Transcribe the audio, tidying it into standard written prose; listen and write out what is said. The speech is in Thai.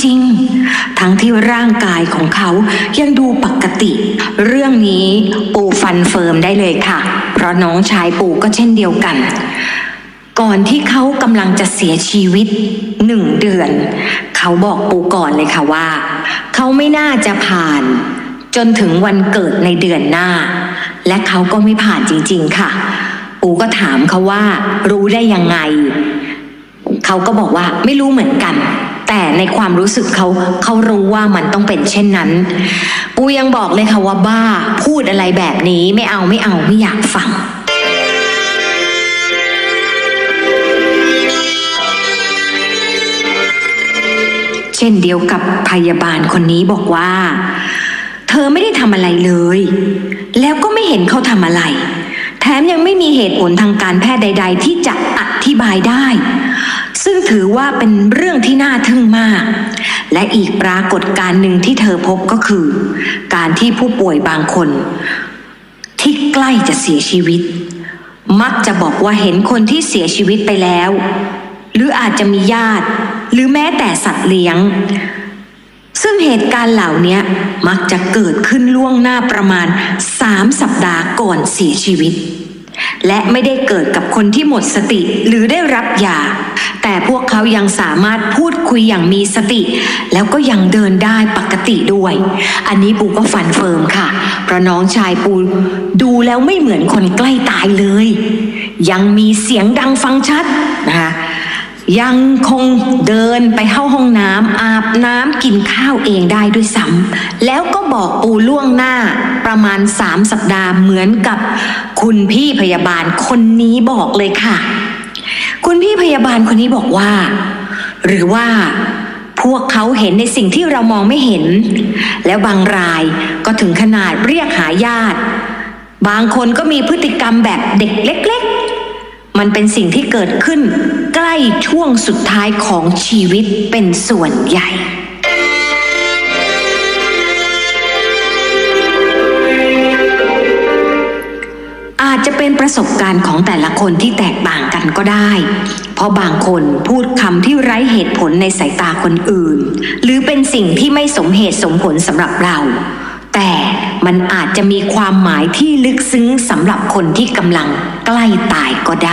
ริงๆทั้งที่ร่างกายของเขายังดูปกติเรื่องนี้ปู่ฟันเฟิร์มได้เลยค่ะเพราะน้องชายปู่ก็เช่นเดียวกันก่อนที่เขากำลังจะเสียชีวิต1 เดือนเขาบอกปู่ก่อนเลยค่ะว่าเขาไม่น่าจะผ่านจนถึงวันเกิดในเดือนหน้าและเขาก็ไม่ผ่านจริงๆค่ะปู่ก็ถามเขาว่ารู้ได้ยังไงเขาก็บอกว่าไม่รู้เหมือนกันแต่ในความรู้สึกเขารู้ว่ามันต้องเป็นเช่นนั้นปู่ยังบอกเลยค่ะว่าบ้าพูดอะไรแบบนี้ไม่เอาไม่อยากฟังเช่นเดียวกับพยาบาลคนนี้บอกว่าเธอไม่ได้ทำอะไรเลยแล้วก็ไม่เห็นเขาทำอะไรแถมยังไม่มีเหตุผลทางการแพทย์ใดๆที่จะอธิบายได้ซึ่งถือว่าเป็นเรื่องที่น่าทึ่งมากและอีกปรากฏการณ์หนึ่งที่เธอพบก็คือการที่ผู้ป่วยบางคนที่ใกล้จะเสียชีวิตมักจะบอกว่าเห็นคนที่เสียชีวิตไปแล้วหรืออาจจะมีญาติหรือแม้แต่สัตว์เลี้ยงซึ่งเหตุการณ์เหล่านี้มักจะเกิดขึ้นล่วงหน้าประมาณ3 สัปดาห์ก่อนเสียชีวิตและไม่ได้เกิดกับคนที่หมดสติหรือได้รับยาแต่พวกเขายังสามารถพูดคุยอย่างมีสติแล้วก็ยังเดินได้ปกติด้วยอันนี้ปูก็ฟันเฟิร์มค่ะเพราะน้องชายปูดูแล้วไม่เหมือนคนใกล้ตายเลยยังมีเสียงดังฟังชัดนะคะยังคงเดินไปเข้าห้องน้ำอาบน้ำกินข้าวเองได้ด้วยซ้ำแล้วก็บอกปูล่วงหน้าประมาณ3 สัปดาห์เหมือนกับคุณพี่พยาบาลคนนี้บอกเลยค่ะคุณพี่พยาบาลคนนี้บอกว่าหรือว่าพวกเขาเห็นในสิ่งที่เรามองไม่เห็นแล้วบางรายก็ถึงขนาดเรียกหาญาติบางคนก็มีพฤติกรรมแบบเด็กเล็กๆมันเป็นสิ่งที่เกิดขึ้นใกล้ช่วงสุดท้ายของชีวิตเป็นส่วนใหญ่อาจจะเป็นประสบการณ์ของแต่ละคนที่แตกต่างกันก็ได้เพราะบางคนพูดคำที่ไร้เหตุผลในสายตาคนอื่นหรือเป็นสิ่งที่ไม่สมเหตุสมผลสำหรับเราแต่มันอาจจะมีความหมายที่ลึกซึ้งสำหรับคนที่กำลังใกล้ตายก็ได้